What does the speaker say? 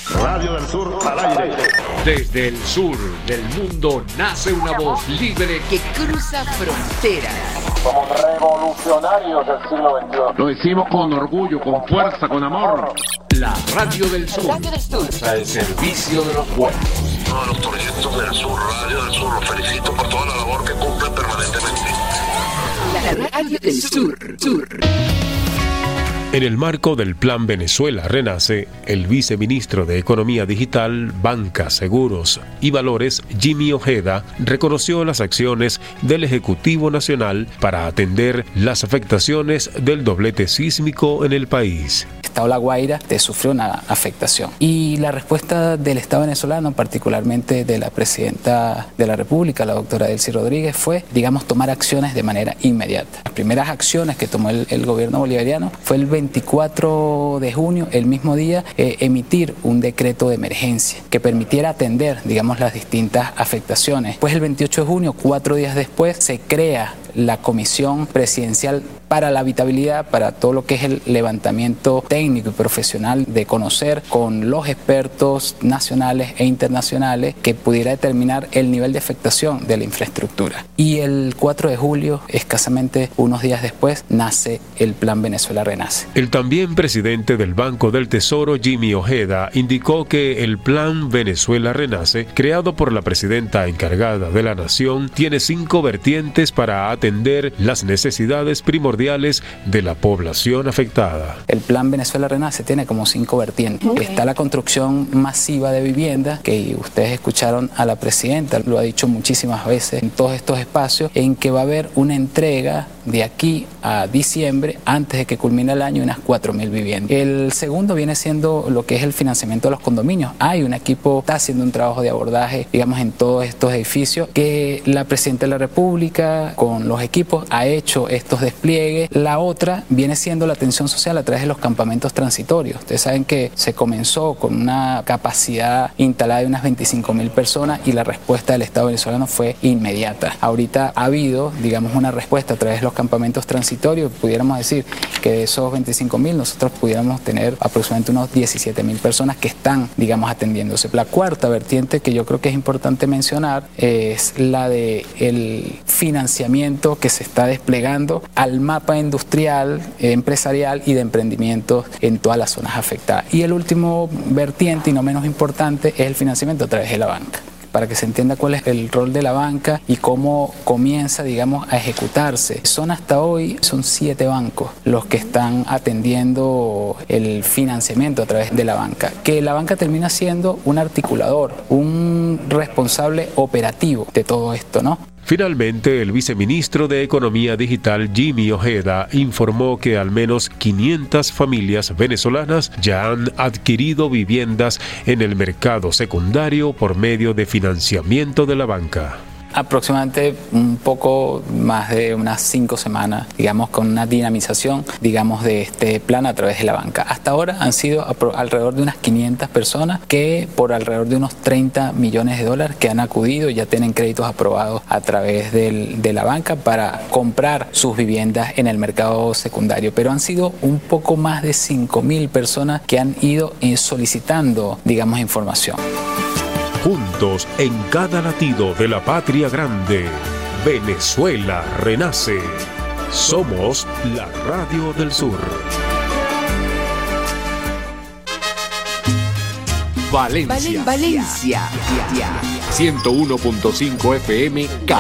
Radio del Sur al aire. Desde el sur del mundo nace una voz libre que cruza fronteras. Somos revolucionarios del siglo XXI. Lo decimos con orgullo, con fuerza, con amor. La Radio del Sur. Radio del Sur. Al servicio de los pueblos. Uno de los proyectos del Sur, Radio del Sur, los felicito por toda la labor que cumplen permanentemente. La Radio del Sur. En el marco del Plan Venezuela Renace, el viceministro de Economía Digital, Banca, Seguros y Valores, Jimmy Ojeda, reconoció las acciones del Ejecutivo Nacional para atender las afectaciones del doblete sísmico en el país. El Estado La Guaira sufrió una afectación y la respuesta del Estado venezolano, particularmente de la presidenta de la República, la doctora Delcy Rodríguez, fue, tomar acciones de manera inmediata. Las primeras acciones que tomó el gobierno bolivariano fue el 24 de junio, el mismo día, emitir un decreto de emergencia que permitiera atender, las distintas afectaciones. Pues el 28 de junio, 4 días después, se crea la Comisión Presidencial para la Habitabilidad, para todo lo que es el levantamiento técnico y profesional de conocer con los expertos nacionales e internacionales que pudiera determinar el nivel de afectación de la infraestructura. Y el 4 de julio, escasamente unos días después, nace el Plan Venezuela Renace. El también presidente del Banco del Tesoro, Jimmy Ojeda, indicó que el Plan Venezuela Renace, creado por la presidenta encargada de la nación, tiene 5 vertientes para atender las necesidades primordiales de la población afectada. El Plan Venezuela Renace tiene como 5 vertientes. Está la construcción masiva de viviendas, que ustedes escucharon a la presidenta, lo ha dicho muchísimas veces en todos estos espacios, en que va a haber una entrega de aquí a diciembre, antes de que culmine el año, unas 4.000 viviendas. El segundo viene siendo lo que es el financiamiento de los condominios. Hay un equipo, está haciendo un trabajo de abordaje, en todos estos edificios, que la presidenta de la República, con los equipos, ha hecho estos despliegues. La otra viene siendo la atención social a través de los campamentos transitorios. Ustedes saben que se comenzó con una capacidad instalada de unas 25.000 personas y la respuesta del Estado venezolano fue inmediata. Ahorita ha habido, una respuesta a través de los campamentos transitorios. Pudiéramos decir que de esos 25.000 nosotros pudiéramos tener aproximadamente unos 17.000 personas que están, atendiéndose. La cuarta vertiente que yo creo que es importante mencionar es la de el financiamiento que se está desplegando al mapa industrial, empresarial y de emprendimientos en todas las zonas afectadas. Y el último vertiente, y no menos importante, es el financiamiento a través de la banca, para que se entienda cuál es el rol de la banca y cómo comienza, a ejecutarse. Hasta hoy, son 7 bancos los que están atendiendo el financiamiento a través de la banca, que la banca termina siendo un articulador, un responsable operativo de todo esto, ¿no? Finalmente, el viceministro de Economía Digital, Jimmy Ojeda, informó que al menos 500 familias venezolanas ya han adquirido viviendas en el mercado secundario por medio de financiamiento de la banca. Aproximadamente un poco más de unas 5 semanas, con una dinamización, de este plan a través de la banca. Hasta ahora han sido alrededor de unas 500 personas que por alrededor de unos $30 millones que han acudido, ya tienen créditos aprobados a través de la banca para comprar sus viviendas en el mercado secundario. Pero han sido un poco más de 5.000 personas que han ido solicitando, información. Juntos en cada latido de la patria grande, Venezuela renace. Somos la Radio del Sur. Valencia. 101.5 FM.